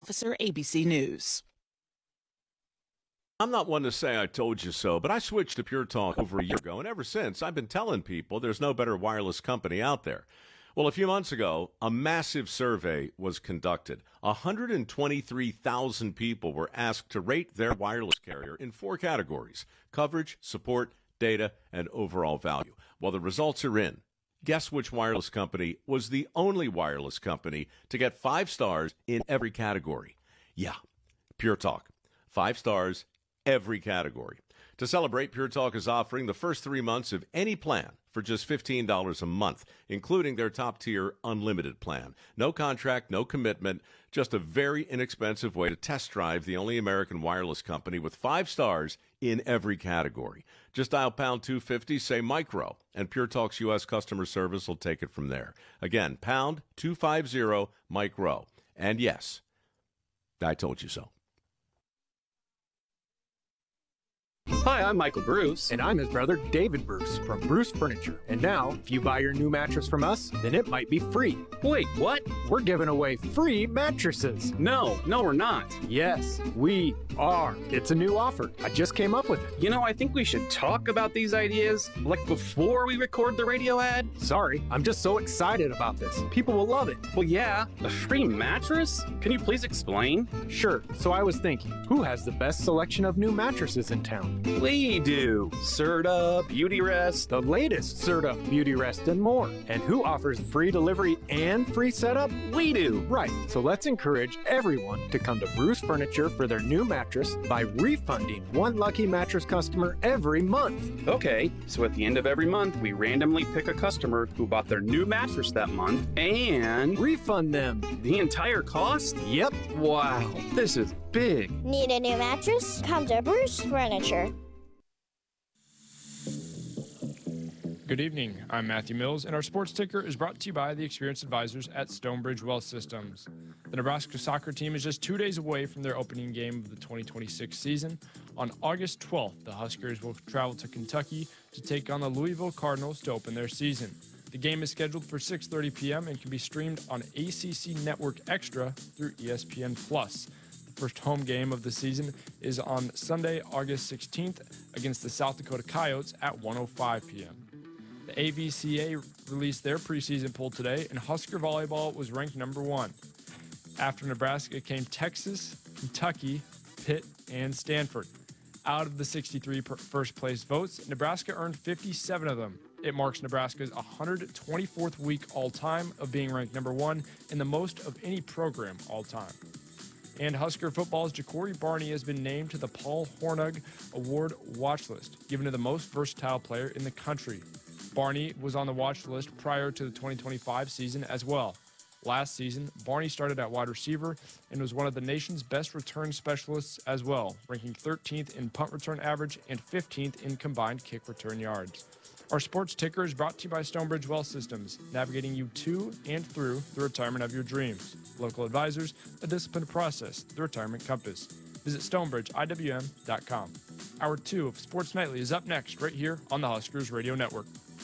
Officer, ABC News. I'm not one to say I told you so, but I switched to Pure Talk over a year ago, and ever since, I've been telling people there's no better wireless company out there. Well, a few months ago, a massive survey was conducted. 123,000 people were asked to rate their wireless carrier in 4 categories: coverage, support, data, and overall value. Well, the results are in. Guess which wireless company was the only wireless company to get 5 stars in every category? Yeah, Pure Talk. 5 stars, every category. To celebrate, Pure Talk is offering the first 3 months of any plan for just $15 a month, including their top-tier unlimited plan. No contract, no commitment, just a very inexpensive way to test drive the only American wireless company with 5 stars in every category. Just dial pound 250, say micro, and Pure Talk's U.S. customer service will take it from there. Again, pound 250 micro. And yes, I told you so. Hi, I'm Michael Bruce. And I'm his brother, David Bruce, from Bruce Furniture. And now, if you buy your new mattress from us, then it might be free. Wait, what? We're giving away free mattresses. No, we're not. Yes, we are. It's a new offer. I just came up with it. You know, I think we should talk about these ideas, like before we record the radio ad. Sorry, I'm just so excited about this. People will love it. Well, yeah, a free mattress? Can you please explain? Sure. So I was thinking, who has the best selection of new mattresses in town? We do. Serta, Beautyrest, the latest Serta, Beautyrest, and more. And who offers free delivery and free setup? We do. Right. So let's encourage everyone to come to Bruce Furniture for their new mattress by refunding one lucky mattress customer every month. Okay, so at the end of every month, we randomly pick a customer who bought their new mattress that month and refund them the entire cost? Yep. Wow, this is big. Need a new mattress? Come to Bruce Furniture. Good evening. I'm Matthew Mills, and our sports ticker is brought to you by the experienced advisors at Stonebridge Wealth Systems. The Nebraska soccer team is just 2 days away from their opening game of the 2026 season. On August 12th, the Huskers will travel to Kentucky to take on the Louisville Cardinals to open their season. The game is scheduled for 6:30 p.m. and can be streamed on ACC Network Extra through ESPN+. The first home game of the season is on Sunday, August 16th against the South Dakota Coyotes at 1:05 p.m. The AVCA released their preseason poll today, and Husker volleyball was ranked number 1. After Nebraska came Texas, Kentucky, Pitt, and Stanford. Out of the 63 first-place votes, Nebraska earned 57 of them. It marks Nebraska's 124th week all-time of being ranked number 1 and the most of any program all-time. And Husker football's Ja'Cory Barney has been named to the Paul Hornung Award watch list, given to the most versatile player in the country. Barney was on the watch list prior to the 2025 season as well. Last season, Barney started at wide receiver and was one of the nation's best return specialists as well, ranking 13th in punt return average and 15th in combined kick return yards. Our sports ticker is brought to you by Stonebridge Wealth Systems, navigating you to and through the retirement of your dreams. Local advisors, a disciplined process, the retirement compass. Visit StonebridgeIWM.com. Hour 2 of Sports Nightly is up next, right here on the Huskers Radio Network.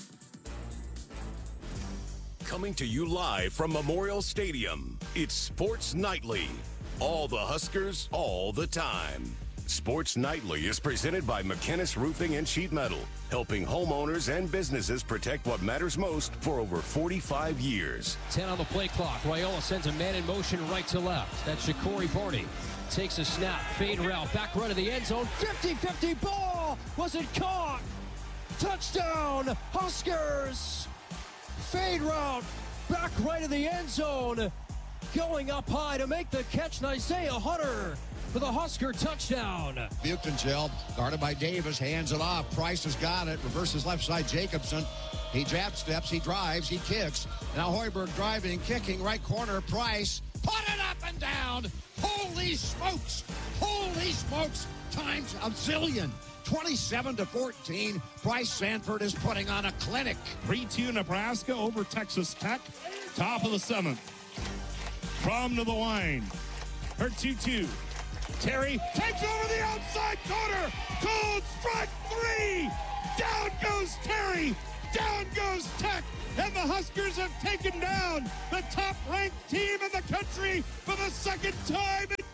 Coming to you live from Memorial Stadium, it's Sports Nightly. All the Huskers, all the time. Sports Nightly is presented by McKinnis Roofing and Sheet Metal, helping homeowners and businesses protect what matters most for over 45 years. 10 on the play clock. Raiola sends a man in motion right to left. That's Ja'Cory Barney. Takes a snap, fade route, back run of the end zone. 50-50 ball! Was it caught? Touchdown, Huskers! Fade route, back right of the end zone. Going up high to make the catch, Isaiah Hunter for the Husker touchdown. Buchtenfeld, guarded by Davis, hands it off. Price has got it, reverses left side Jacobson. He jab steps, he drives, he kicks. Now Hoiberg driving, kicking, right corner, Price. Put it up and down. Holy smokes. Holy smokes. Times a zillion. 27-14. Bryce Sanford is putting on a clinic. 3-2 Nebraska over Texas Tech. Top of the 7th. From to the line. Her 2-2. Terry takes over the outside corner. Cold strike 3. Down goes Terry. Down goes Tech. And the Huskers have taken down the top-ranked team in the country for the second time in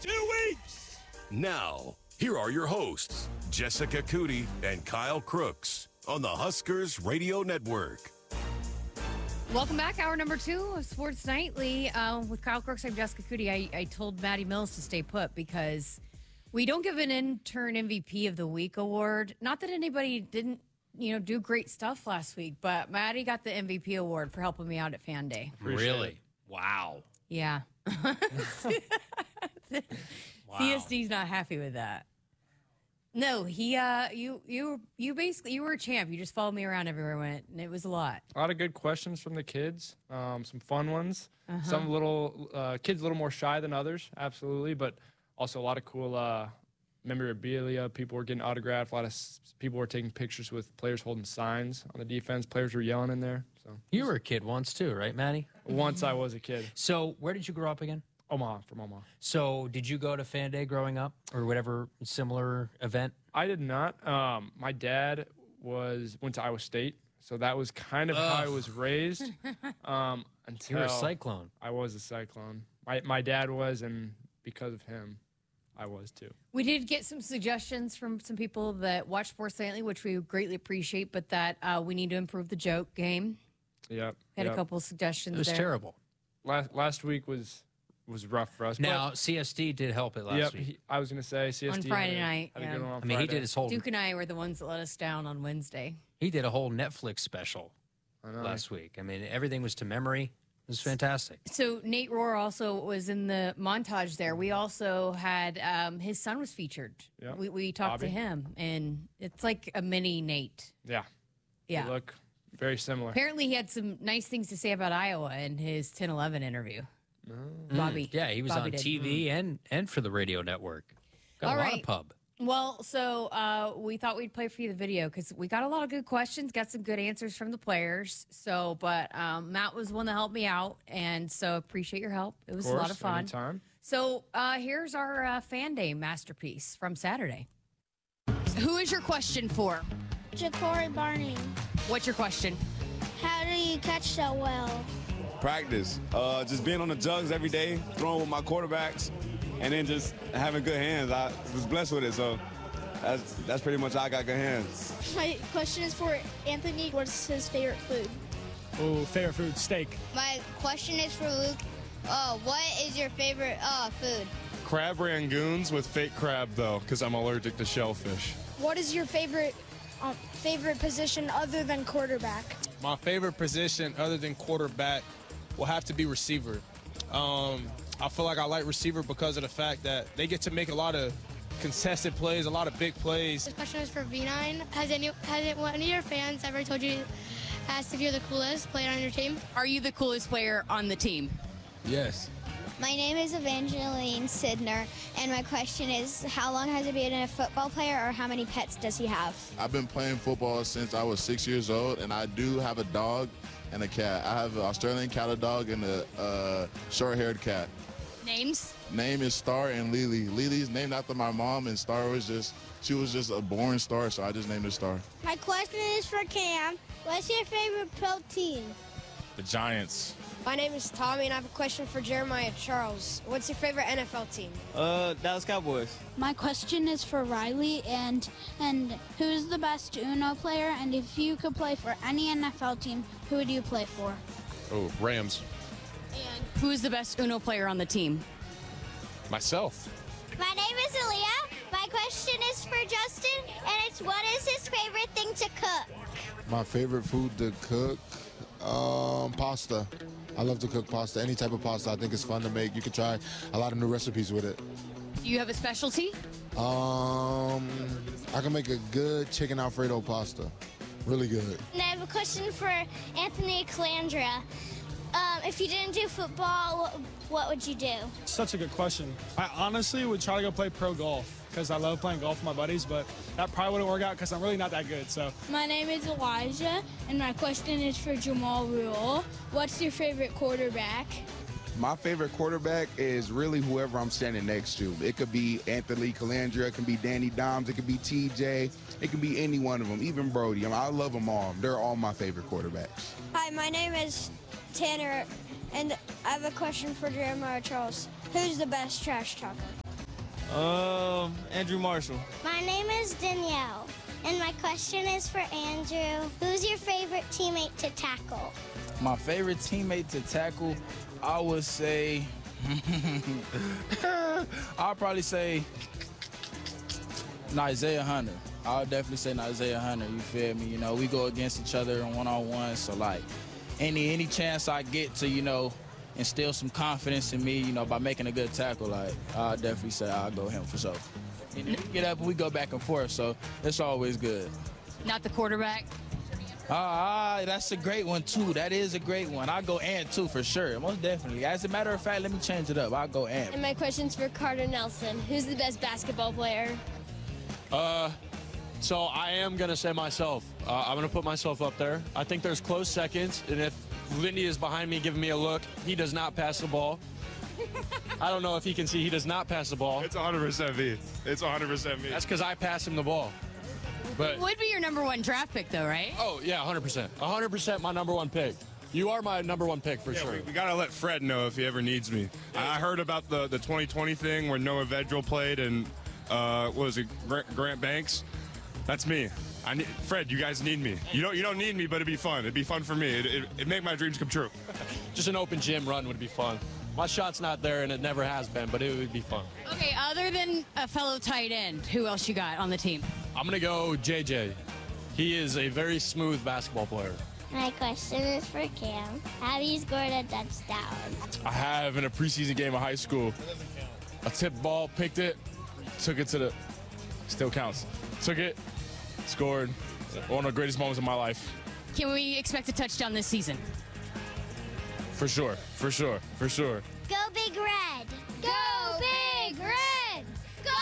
Now, here are your hosts, Jessica Cootie and Kyle Crooks on the Huskers Radio Network. Welcome back. Hour number 2 of Sports Nightly. With Kyle Crooks, I'm Jessica Cootie. I told Maddie Mills to stay put because we don't give an intern MVP of the week award. Not that anybody didn't, do great stuff last week, but Maddie got the MVP award for helping me out at Fan Day. Really? Wow. Yeah. Wow. CSD's not happy with that. No, he you basically you were a champ. You just followed me around everywhere I went, and it was a lot. A lot of good questions from the kids. Some fun ones. Some little kids a little more shy than others, absolutely, but also a lot of cool memorabilia. People were getting autographed. A lot of people were taking pictures with players holding signs on the defense. Players were yelling in there. So You were a kid once too, right, Maddie? once I was a kid. So where did you grow up again? From Omaha. So did you go to Fan Day growing up or whatever similar event? I did not. My dad went to Iowa State, so that was kind of how I was raised. Until You were a Cyclone. I was a Cyclone. My dad was, and because of him, I was too. We did get some suggestions from some people that watch Sports Nightly, which we greatly appreciate, but that we need to improve the joke game. Yep. Had a couple suggestions. It was there. terrible. Last week was rough for us. Now, CSD did help it last week. I was going to say CSD On Friday night, had a yeah. good one on I mean, he Friday. did his whole. Duke and I were the ones that let us down on Wednesday. He did a whole Netflix special I know. last week. I mean, everything was to memory. It was fantastic. So Nate Rohr also was in the montage there. We also had his son was featured. Yeah. We talked to Bobby. him, and it's like a mini Nate. Yeah. Yeah. They look very similar. Apparently, he had some nice things to say about Iowa in his 10-11 interview. Bobby. Yeah, he was Bobby on did. TV and for the radio network. Got All a lot right. of pub. Well, so we thought we'd play for you the video because we got a lot of good questions, got some good answers from the players. So, but Matt was one that helped me out, and so appreciate your help. It was a lot of fun. Anytime. So here's our Fan Day masterpiece from Saturday. Who is your question for? Ja'Cory Barney. What's your question? How do you catch so well? Practice. Just being on the jugs every day, throwing with my quarterbacks, and then just having good hands. I was blessed with it, so that's pretty much how I got good hands. My question is for Anthony. What's his favorite food? Oh, favorite food, steak. My question is for Luke. What is your favorite food? Crab rangoons with fake crab, though, because I'm allergic to shellfish. What is your favorite position other than quarterback? My favorite position other than quarterback will have to be receiver. I feel like I like receiver because of the fact that they get to make a lot of contested plays, a lot of big plays. This question is for V9. Has one of your fans ever asked if you're the coolest player on your team? Are you the coolest player on the team? Yes. My name is Evangeline Sidner, and my question is, how long has he been a football player, or how many pets does he have? I've been playing football since I was 6 years old, and I do have a dog and a cat. I have an Australian cattle dog and a short-haired cat. Names? Name is Star and Lily. Lily's named after my mom, and Star was just a born star, so I just named her Star. My question is for Cam. What's your favorite pro team? The Giants. My name is Tommy, and I have a question for Jeremiah Charles. What's your favorite NFL team? Dallas Cowboys. My question is for Riley, and who's the best Uno player? And if you could play for any NFL team, who would you play for? Oh, Rams. And who's the best Uno player on the team? Myself. My name is Aaliyah. My question is for Justin, and it's what is his favorite thing to cook? My favorite food to cook? Pasta. I love to cook pasta. Any type of pasta I think is fun to make. You can try a lot of new recipes with it. Do you have a specialty? I can make a good chicken Alfredo pasta. Really good. And I have a question for Anthony Calandra. If you didn't do football, what would you do? Such a good question. I honestly would try to go play pro golf because I love playing golf with my buddies, but that probably wouldn't work out because I'm really not that good. So My name is Elijah, and my question is for Jamal Rule. What's your favorite quarterback? My favorite quarterback is really whoever I'm standing next to. It could be Anthony Calandra, it could be Danny Dimes, it could be TJ, it could be any one of them, even Brody. I love them all. They're all my favorite quarterbacks. Hi, my name is Tanner, and I have a question for Jeremiah Charles. Who's the best trash talker? Andrew Marshall. My name is Danielle, and my question is for Andrew. Who's your favorite teammate to tackle? My favorite teammate to tackle, I would say, I'll probably say Isaiah Hunter. I'll definitely say Isaiah Hunter, you feel me? You know, we go against each other in one-on-one, so like any chance I get to, you know, instill some confidence in me, you know, by making a good tackle, like I'll definitely say I'll go him for sure. And we get up and we go back and forth, so it's always good. Not the quarterback? That's a great one, too. That is a great one. I'll go Ant, too, for sure. Most definitely. As a matter of fact, let me change it up. I'll go Ant. And my question's for Carter Nelson. Who's the best basketball player? So I am going to say myself. I'm going to put myself up there. I think there's close seconds, and if Lindy is behind me giving me a look, he does not pass the ball. I don't know if he can see he does not pass the ball. It's 100% me. It's 100% me. That's because I pass him the ball. But It would be your number 1 draft pick, though, right? Oh, yeah, 100%. 100% my number 1 pick. You are my number 1 pick for sure. We got to let Fred know if he ever needs me. I heard about the 2020 thing where Noah Vedral played and, what was it, Grant Banks? That's me. Fred, you guys need me. You don't need me, but it'd be fun. It'd be fun for me. It'd make my dreams come true. Just an open gym run would be fun. My shot's not there, and it never has been, but it would be fun. Okay, other than a fellow tight end, who else you got on the team? I'm going to go JJ. He is a very smooth basketball player. My question is for Cam. Have you scored a touchdown? I have in a preseason game of high school. A tip ball, picked it, took it to the, still counts. Took it, scored. One of the greatest moments of my life. Can we expect a touchdown this season? For sure, for sure, for sure. Go Big Red! Go Big Red! Go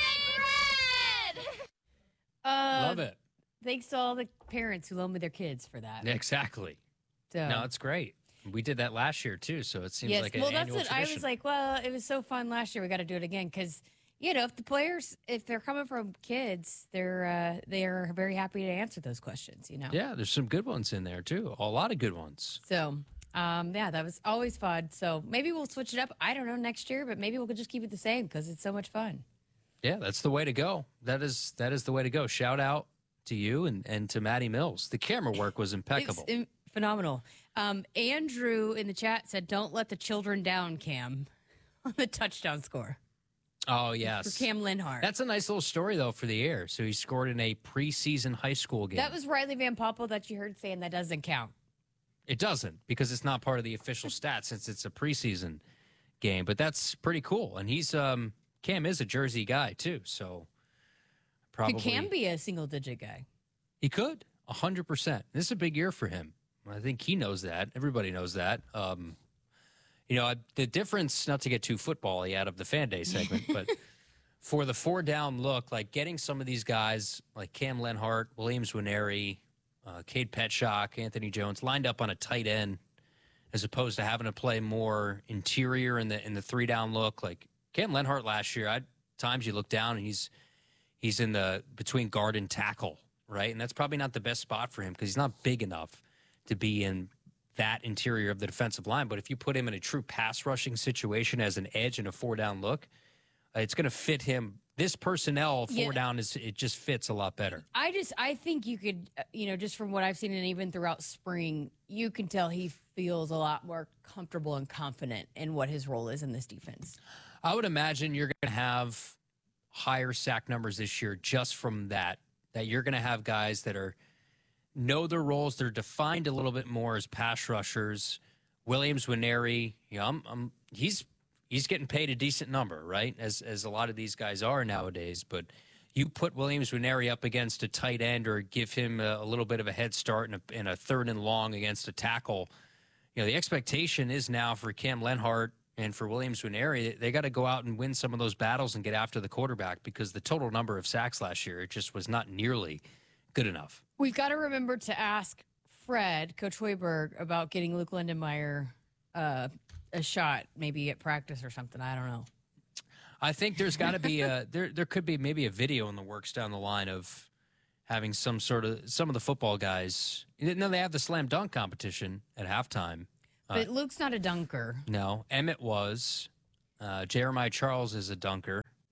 Big Red! Love it. Thanks to all the parents who loaned me their kids for that. Exactly. So. No, it's great. We did that last year, too, so it seems Yes, like an well, that's annual what tradition. I was like, well, it was so fun last year. We got to do it again because, you know, if the players, if they're coming from kids, they are very happy to answer those questions, you know? Yeah, there's some good ones in there, too. A lot of good ones. So, yeah, that was always fun. So maybe we'll switch it up. I don't know next year, but maybe we'll just keep it the same because it's so much fun. Yeah, that's the way to go. That is the way to go. Shout out to you and to Maddie Mills. The camera work was impeccable. It's phenomenal. Andrew in the chat said, "Don't let the children down, Cam," on the touchdown score. Oh, yes. For Cam Linhart. That's a nice little story, though, for the air. So he scored in a preseason high school game. That was Riley Van Poppel that you heard saying that doesn't count. It doesn't, because it's not part of the official stats since it's a preseason game. But that's pretty cool. And he's Cam is a Jersey guy, too. So probably He can be a single-digit guy. He could, 100%. This is a big year for him. I think he knows that. Everybody knows that. You know, the difference, not to get too football-y out of the Fan Day segment, but for the 4-down look, like getting some of these guys like Cam Lenhart, Williams Winery, Cade Petschok, Anthony Jones lined up on a tight end as opposed to having to play more interior in the 3-down look. Like Cam Lenhart last year, at times you look down and he's in the between guard and tackle, right? And that's probably not the best spot for him because he's not big enough to be in that interior of the defensive line. But if you put him in a true pass rushing situation as an edge in a 4-down look, it's going to fit him. This personnel 4-down it just fits a lot better. I think you could, you know, just from what I've seen and even throughout spring, you can tell he feels a lot more comfortable and confident in what his role is in this defense. I would imagine you're going to have higher sack numbers this year just from that you're going to have guys that know their roles. They're defined a little bit more as pass rushers. Williams Winery, you know, he's getting paid a decent number, right? As a lot of these guys are nowadays. But you put Williams Winery up against a tight end or give him a little bit of a head start in a 3rd and long against a tackle. You know, the expectation is now for Cam Lenhart and for Williams Winery, they got to go out and win some of those battles and get after the quarterback because the total number of sacks last year, it just was not nearly good enough. We've got to remember to ask Fred, Coach Hoiberg, about getting Luke Lindenmeyer a shot, maybe at practice or something. I don't know. I think there's got to be there could be maybe a video in the works down the line of having some of the football guys. No, they have the slam dunk competition at halftime. But Luke's not a dunker. No, Emmett was. Jeremiah Charles is a dunker.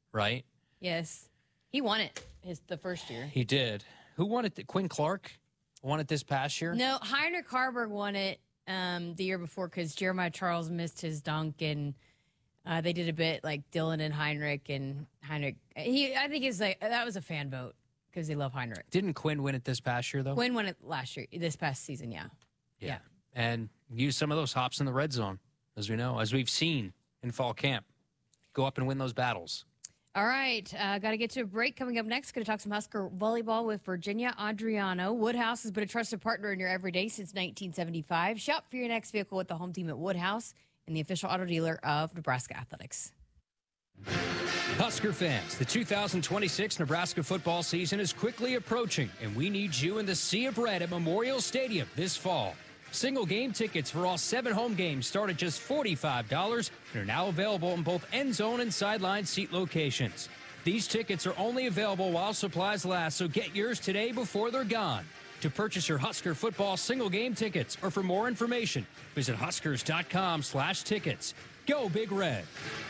right? Yes. He won it the first year. He did. Who won it? Quinn Clark won it this past year? No, Heinrich Harburg won it the year before because Jeremiah Charles missed his dunk, and they did a bit like Dylan and Heinrich. And Heinrich, I think it's like that was a fan vote because they love Heinrich. Didn't Quinn win it this past year, though? Quinn won it this past season, yeah. And use some of those hops in the red zone, as we know, as we've seen in fall camp. Go up and win those battles. All right, got to get to a break. Coming up next, going to talk some Husker volleyball with Virginia Adriano. Woodhouse has been a trusted partner in your everyday since 1975. Shop for your next vehicle with the home team at Woodhouse and the official auto dealer of Nebraska Athletics. Husker fans, the 2026 Nebraska football season is quickly approaching, and we need you in the Sea of Red at Memorial Stadium this fall. Single game tickets for all 7 home games start at just $45 and are now available in both end zone and sideline seat locations. These tickets are only available while supplies last, so get yours today before they're gone. To purchase your Husker football single game tickets or for more information, visit huskers.com/tickets. Go Big Red.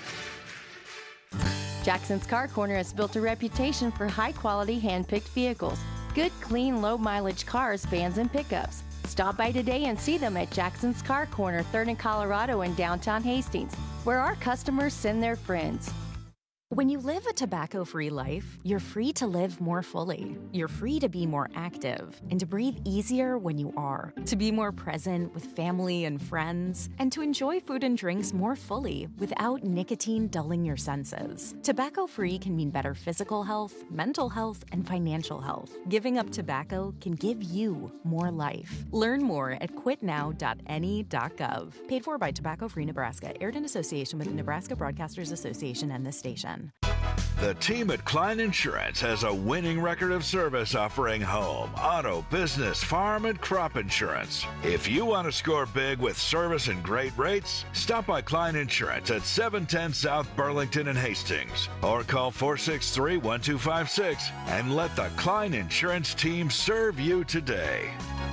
Jackson's Car Corner has built a reputation for high-quality hand-picked vehicles. Good, clean, low-mileage cars, vans, and pickups. Stop by today and see them at Jackson's Car Corner, 3rd and Colorado in downtown Hastings, where our customers send their friends. When you live a tobacco-free life, you're free to live more fully. You're free to be more active and to breathe easier when you are, to be more present with family and friends, and to enjoy food and drinks more fully without nicotine dulling your senses. Tobacco-free can mean better physical health, mental health, and financial health. Giving up tobacco can give you more life. Learn more at quitnow.ne.gov. Paid for by Tobacco Free Nebraska. Aired in association with the Nebraska Broadcasters Association and this station. The team at Klein Insurance has a winning record of service offering home, auto, business, farm, and crop insurance. If you want to score big with service and great rates, stop by Klein Insurance at 710 South Burlington in Hastings or call 463-1256 and let the Klein Insurance team serve you today.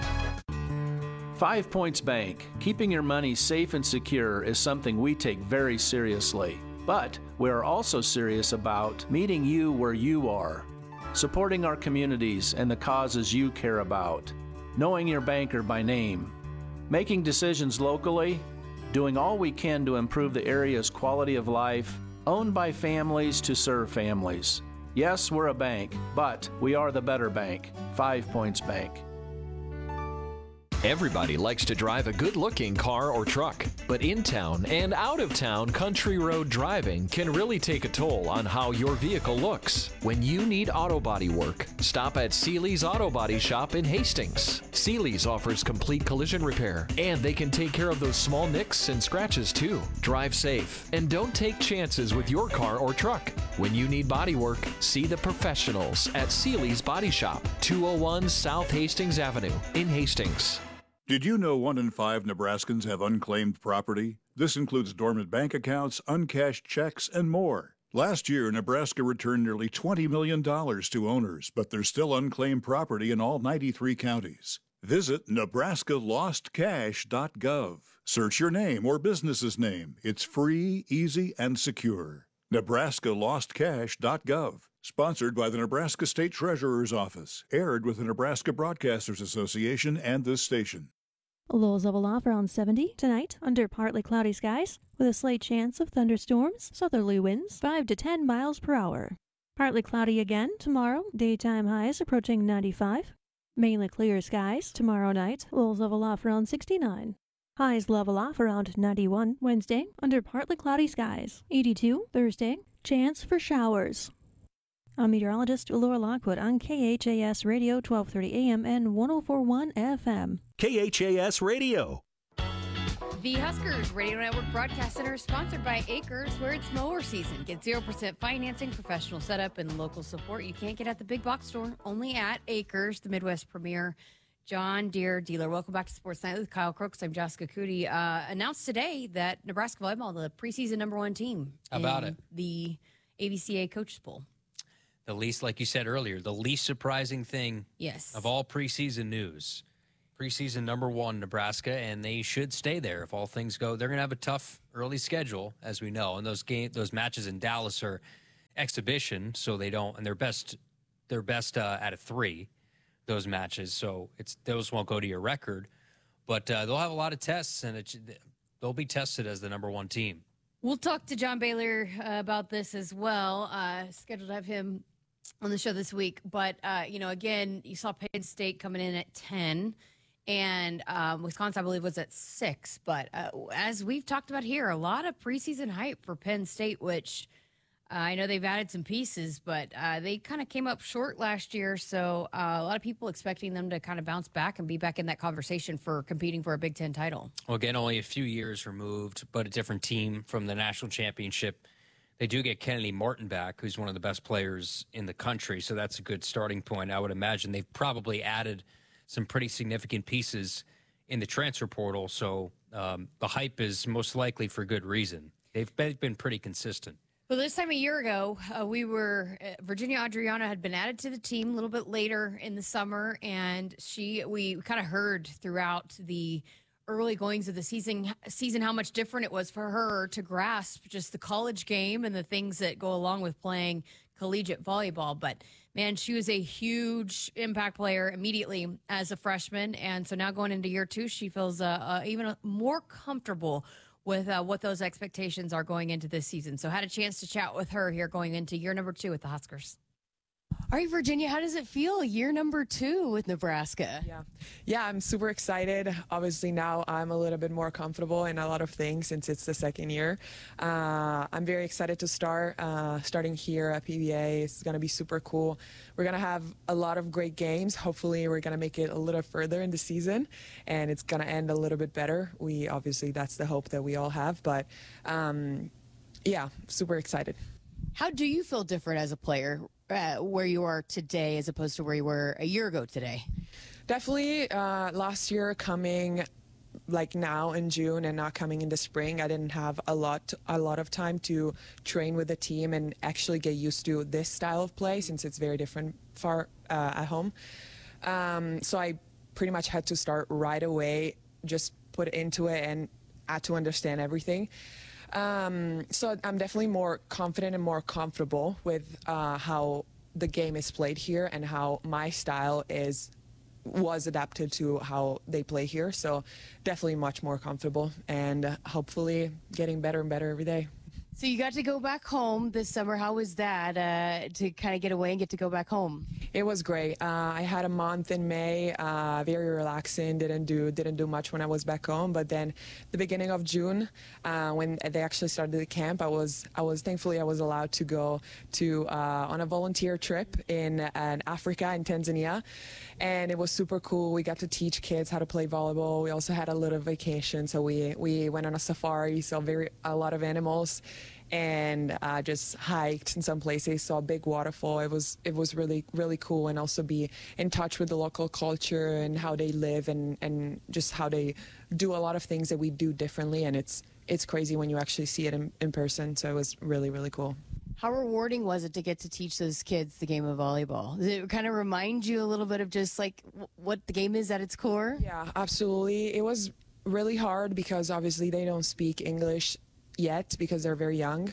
5 Points Bank. Keeping your money safe and secure is something we take very seriously. But we are also serious about meeting you where you are, supporting our communities and the causes you care about, knowing your banker by name, making decisions locally, doing all we can to improve the area's quality of life, owned by families to serve families. Yes, we're a bank, but we are the better bank. 5 Points Bank. Everybody likes to drive a good-looking car or truck, but in-town and out-of-town country road driving can really take a toll on how your vehicle looks. When you need auto body work, stop at Seeley's Auto Body Shop in Hastings. Seeley's offers complete collision repair, and they can take care of those small nicks and scratches too. Drive safe, and don't take chances with your car or truck. When you need body work, see the professionals at Seeley's Body Shop, 201 South Hastings Avenue in Hastings. Did you know 1 in 5 Nebraskans have unclaimed property? This includes dormant bank accounts, uncashed checks, and more. Last year, Nebraska returned nearly $20 million to owners, but there's still unclaimed property in all 93 counties. Visit nebraskalostcash.gov. Search your name or business's name. It's free, easy, and secure. nebraskalostcash.gov. Sponsored by the Nebraska State Treasurer's Office. Aired with the Nebraska Broadcasters Association and this station. Lows level off around 70 tonight under partly cloudy skies with a slight chance of thunderstorms, southerly winds 5 to 10 miles per hour. Partly cloudy again tomorrow, daytime highs approaching 95. Mainly clear skies tomorrow night, lows level off around 69. Highs level off around 91 Wednesday under partly cloudy skies. 82 Thursday, chance for showers. I'm meteorologist Laura Lockwood on KHAS Radio 1230 AM and 104.1 FM. KHAS Radio. The Huskers Radio Network Broadcast Center is sponsored by Acres, where it's mower season. Get 0% financing, professional setup, and local support you can't get at the big box store. Only at Acres, the Midwest premier John Deere dealer. Welcome back to Sports Night with Kyle Crooks. I'm Jessica Cootie. Announced today that Nebraska volleyball, the preseason #1 team. How about it? The AVCA Coaches Poll. The least, like you said earlier, the least surprising thing yes. of all preseason news. Preseason #1, Nebraska, and they should stay there if all things go. They're going to have a tough early schedule, as we know, and those matches in Dallas are exhibition, so they don't, and they're best out of 3, those matches. So those won't go to your record, but they'll have a lot of tests, and they'll be tested as the number 1 team. We'll talk to John Baylor about this as well. Scheduled to have him on the show this week. But, again, you saw Penn State coming in at 10, and Wisconsin, I believe, was at 6. But as we've talked about here, a lot of preseason hype for Penn State, which I know they've added some pieces, but they kind of came up short last year. So a lot of people expecting them to kind of bounce back and be back in that conversation for competing for a Big Ten title. Well, again, only a few years removed, but a different team from the national championship. They do get Kennedy Martin back, who's one of the best players in the country, so that's a good starting point. I would imagine they've probably added some pretty significant pieces in the transfer portal, so the hype is most likely for good reason. They've been pretty consistent. Well, this time a year ago, Virginia Adriana had been added to the team a little bit later in the summer, and we kind of heard throughout the early goings of the season how much different it was for her to grasp just the college game and the things that go along with playing collegiate volleyball. But man, she was a huge impact player immediately as a freshman, and so now going into year 2, she feels even more comfortable with what those expectations are going into this season. So had a chance to chat with her here going into year number 2 with the Huskers. All right, Virginia, how does it feel year number 2 with Nebraska? Yeah, I'm super excited. Obviously now I'm a little bit more comfortable in a lot of things since it's the second year. I'm very excited to starting here at PBA. It's going to be super cool. We're going to have a lot of great games. Hopefully we're going to make it a little further in the season, and it's going to end a little bit better. Obviously that's the hope that we all have, but yeah, super excited. How do you feel different as a player where you are today as opposed to where you were a year ago today? Definitely last year coming like now in June and not coming in the spring, I didn't have a lot of time to train with the team and actually get used to this style of play since it's very different at home. So I pretty much had to start right away, just put into it and had to understand everything. So I'm definitely more confident and more comfortable with how the game is played here and how my style was adapted to how they play here. So definitely much more comfortable and hopefully getting better and better every day. So you got to go back home this summer. How was that to kind of get away and get to go back home? It was great. I had a month in May, very relaxing. Didn't do much when I was back home. But then the beginning of June, when they actually started the camp, I was thankfully I was allowed to go to on a volunteer trip in Africa, in Tanzania, and it was super cool. We got to teach kids how to play volleyball. We also had a little vacation, so we went on a safari, saw a lot of animals, and just hiked in some places, saw a big waterfall. It was really, really cool, and also be in touch with the local culture and how they live and just how they do a lot of things that we do differently, and it's crazy when you actually see it in person. So it was really, really cool. How rewarding was it to get to teach those kids the game of volleyball? Did it kind of remind you a little bit of just like what the game is at its core? Yeah, absolutely. It was really hard because obviously they don't speak English yet because they're very young.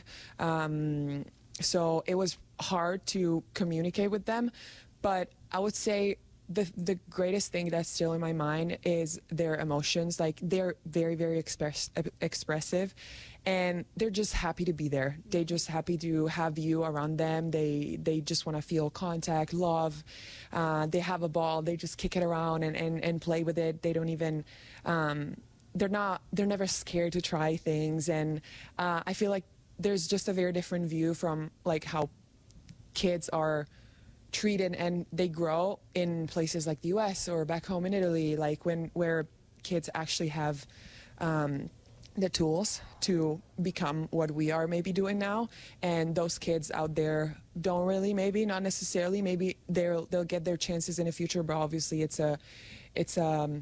So it was hard to communicate with them. But I would say the greatest thing that's still in my mind is their emotions. Like, they're very, very expressive, and they're just happy to be there. They're just happy to have you around them. They just want to feel contact, love. They have a ball, they just kick it around and play with it. They don't even they're never scared to try things, and I feel like there's just a very different view from like how kids are treated and they grow in places like the US or back home in Italy, like where kids actually have the tools to become what we are maybe doing now, and those kids out there don't really, maybe not necessarily, maybe they'll get their chances in the future, but obviously it's a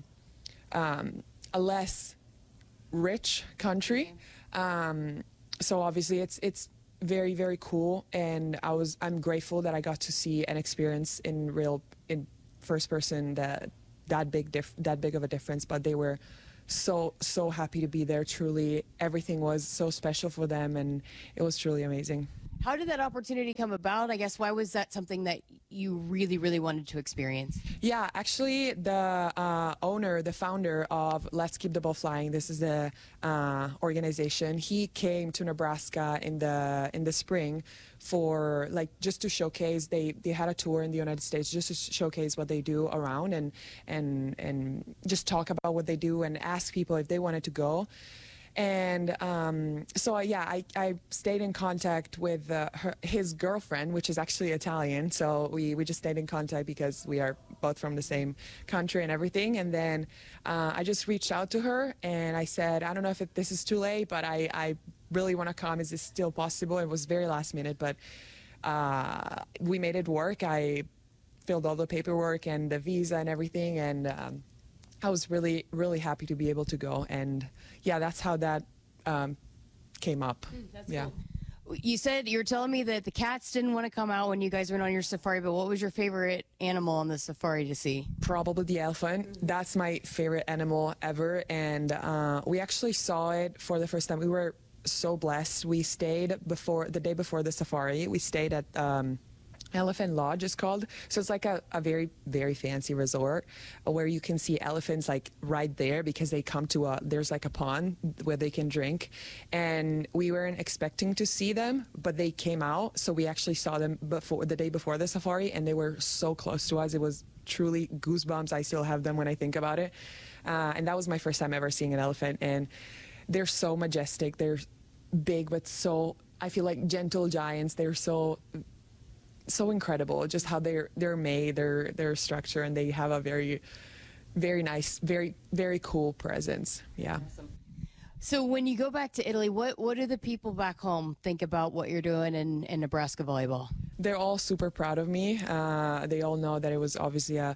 less rich country, so obviously it's very, very cool, and I'm grateful that I got to see and experience in first person that big of a difference. But they were so happy to be there. Truly, everything was so special for them, and it was truly amazing. How did that opportunity come about? I guess, why was that something that you really, really wanted to experience? Yeah, actually, the owner, the founder of Let's Keep the Ball Flying, this is the organization, he came to Nebraska in the spring for, like, just to showcase. They had a tour in the United States just to showcase what they do around and just talk about what they do and ask people if they wanted to go. And so, I stayed in contact with his girlfriend, which is actually Italian. So we just stayed in contact because we are both from the same country and everything. And then I just reached out to her and I said, I don't know if this is too late, but I really want to come. Is this still possible? It was very last minute, but we made it work. I filled all the paperwork and the visa and everything. And I was really, really happy to be able to go. And yeah, that's how that came up. That's cool. You were telling me that the cats didn't want to come out when you guys went on your safari, but what was your favorite animal on the safari to see? Probably the elephant. That's my favorite animal ever. And we actually saw it for the first time. We were so blessed. We stayed the day before the safari. We stayed at Elephant Lodge is called. So it's like a very, very fancy resort where you can see elephants like right there because they come to there's like a pond where they can drink. And we weren't expecting to see them, but they came out. So we actually saw them the day before the safari, and they were so close to us. It was truly goosebumps. I still have them when I think about it. And that was my first time ever seeing an elephant. And they're so majestic. They're big, but I feel like gentle giants. They're so incredible, just how they're made, their structure, and they have a very, very nice, very, very cool presence. Yeah. Awesome. So when you go back to Italy, what do the people back home think about what you're doing in Nebraska volleyball? They're all super proud of me. They all know that it was obviously a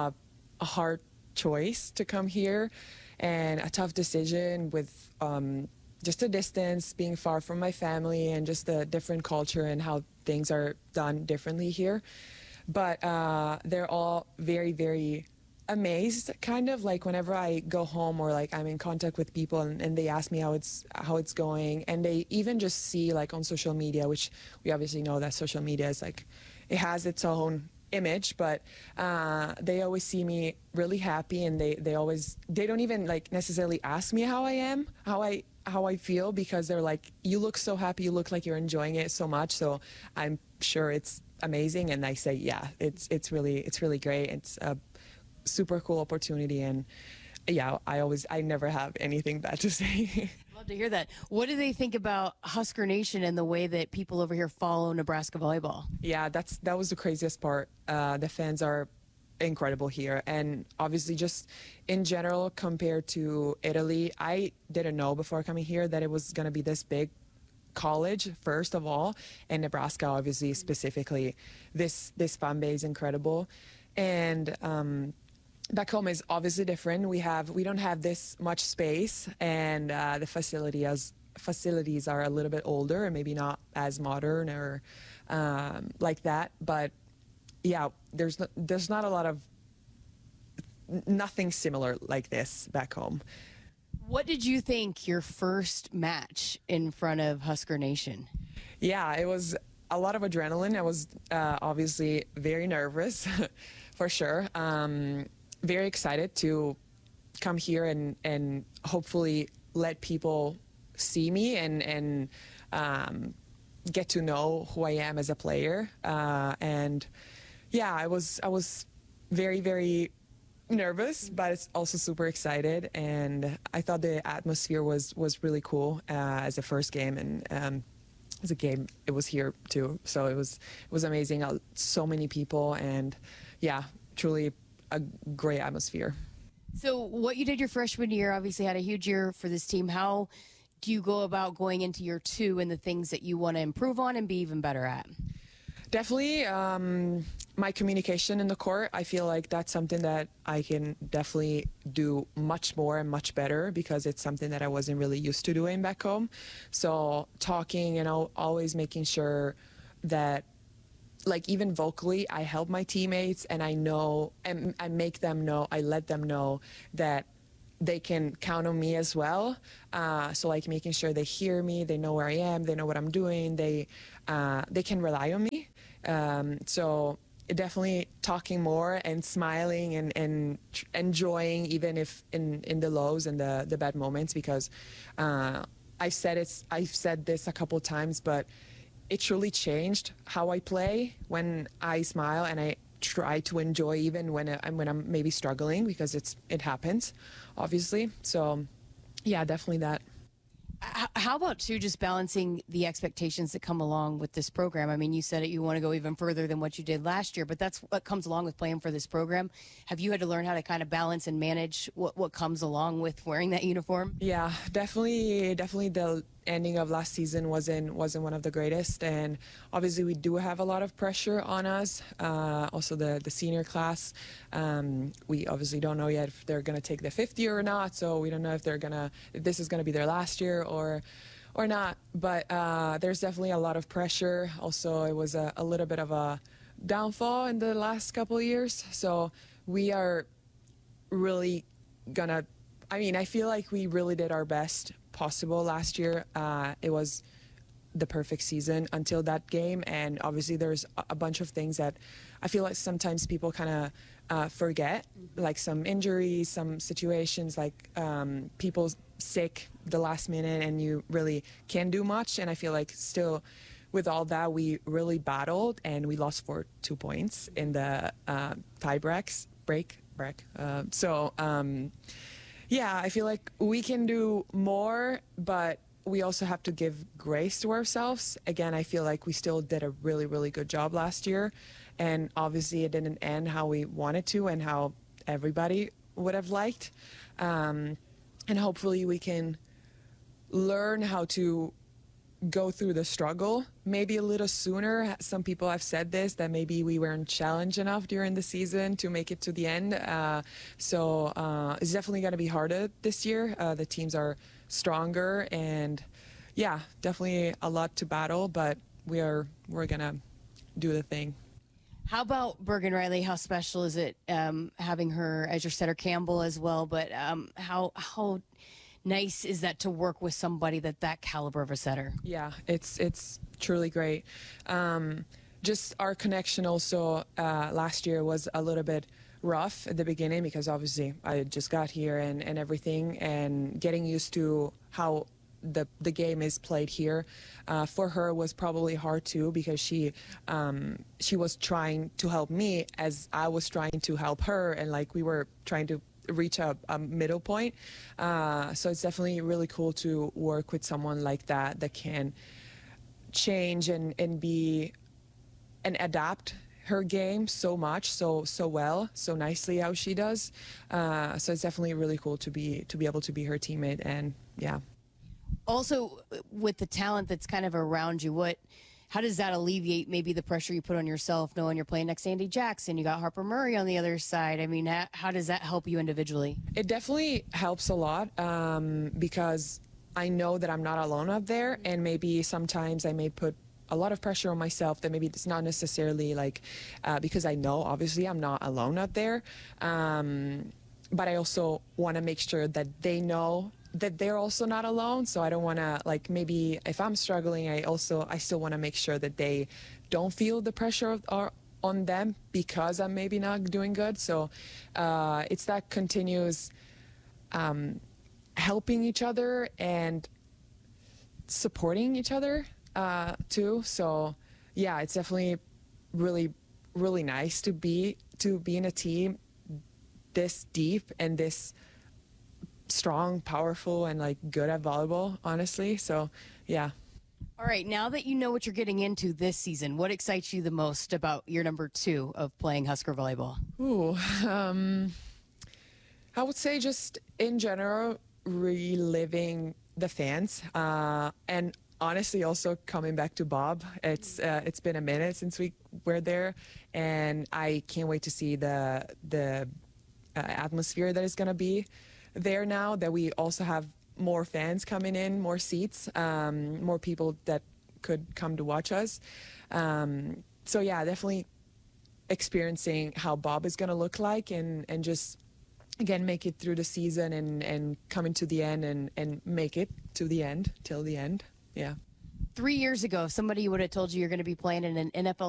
hard choice to come here and a tough decision with just the distance, being far from my family, and just the different culture and how things are done differently here. But they're all very, very amazed, kind of like whenever I go home or like I'm in contact with people and they ask me how it's going, and they even just see like on social media, which we obviously know that social media is like, it has its own image, but they always see me really happy, and they don't even like necessarily ask me how I am, how I feel, because they're like, you look so happy, you look like you're enjoying it so much, so I'm sure it's amazing. And I say, yeah, it's really great. It's a super cool opportunity, and yeah, I never have anything bad to say. Love to hear that. What do they think about Husker Nation and the way that people over here follow Nebraska volleyball? Yeah, that was the craziest part. The fans are incredible here, and obviously just in general compared to Italy, I didn't know before coming here that it was going to be this big college, first of all, and Nebraska obviously specifically. This fan base is incredible. And back home is obviously different. We don't have this much space, and the facilities are a little bit older and maybe not as modern or like that. But yeah, there's not a lot of nothing similar like this back home. What did you think your first match in front of Husker Nation? Yeah, it was a lot of adrenaline. I was obviously very nervous, for sure. Very excited to come here and hopefully let people see me and get to know who I am as a player. And yeah, I was very, very nervous, but it's also super excited. And I thought the atmosphere was really cool as a first game, and as a game, it was here too. So it was amazing. So many people, and yeah, truly a great atmosphere. So what you did your freshman year obviously had a huge year for this team. How do you go about going into year two and the things that you want to improve on and be even better at? Definitely my communication in the court. I feel like that's something that I can definitely do much more and much better, because it's something that I wasn't really used to doing back home. So talking and always making sure that, like, even vocally, I help my teammates, and I know, and I make them know, I let them know that they can count on me as well. So like making sure they hear me, they know where I am, they know what I'm doing, they can rely on me. So definitely talking more and smiling and enjoying even if in the lows and the bad moments, because I've said this a couple times, but it truly changed how I play when I smile and I try to enjoy even when I'm maybe struggling, because it happens, obviously. So yeah, definitely that. How about, too, just balancing the expectations that come along with this program? I mean, you said it, you want to go even further than what you did last year, but that's what comes along with playing for this program. Have you had to learn how to kind of balance and manage what comes along with wearing that uniform? Yeah, definitely the ending of last season wasn't one of the greatest, and obviously we do have a lot of pressure on us. Also the senior class, we obviously don't know yet if they're going to take the 50 or not, so we don't know if this is going to be their last year or not, but there's definitely a lot of pressure. Also, it was a little bit of a downfall in the last couple of years, so we are really gonna, I feel like we really did our best possible last year. It was the perfect season until that game, and obviously there's a bunch of things that I feel like sometimes people kind of forget, like some injuries, some situations, like people sick the last minute and you really can't do much. And I feel like still with all that, we really battled and we lost for 2 points in the tie break. Yeah, I feel like we can do more, but we also have to give grace to ourselves. Again, I feel like we still did a really, really good job last year. And obviously it didn't end how we wanted to and how everybody would have liked. And hopefully we can learn how to go through the struggle maybe a little sooner. Some people have said this, that maybe we weren't challenged enough during the season to make it to the end. So it's definitely going to be harder this year. The teams are stronger, and yeah, definitely a lot to battle, but we're going to do the thing. How about Bergen Reilly? How special is it having her as your setter, Campbell as well? But how nice is that to work with somebody that caliber of a setter? Yeah, it's truly great. Just our connection also last year was a little bit rough at the beginning, because obviously I just got here and everything, and getting used to how the game is played here for her was probably hard too, because she was trying to help me as I was trying to help her, and like we were trying to reach a middle point. So it's definitely really cool to work with someone like that can change and be and adapt her game so much, so well, so nicely how she does. So it's definitely really cool to be able to be her teammate. And yeah. Also, with the talent that's kind of around you, how does that alleviate maybe the pressure you put on yourself, knowing you're playing next to Andy Jackson? You got Harper Murray on the other side. I mean, how does that help you individually? It definitely helps a lot, because I know that I'm not alone up there, and maybe sometimes I may put a lot of pressure on myself that maybe it's not necessarily like because I know obviously I'm not alone up there, but I also want to make sure that they know that they're also not alone. So I don't want to, like, maybe if I'm struggling, I still want to make sure that they don't feel the pressure on them because I'm maybe not doing good. So it's that continuous helping each other and supporting each other too. So yeah, it's definitely really, really nice to be in a team this deep and this strong, powerful, and like good at volleyball, honestly. So yeah. All right, now that you know what you're getting into this season, what excites you the most about year number 2 of playing Husker volleyball? Ooh, I would say just in general reliving the fans, and honestly also coming back to Bob. It's been a minute since we were there, and I can't wait to see the atmosphere that is going to be there now that we also have more fans coming in, more seats, more people that could come to watch us. So yeah, definitely experiencing how Bob is going to look like, and just again, make it through the season and come into the end and make it to the end, till the end. Yeah. 3 years ago, if somebody would have told you you're going to be playing in an NFL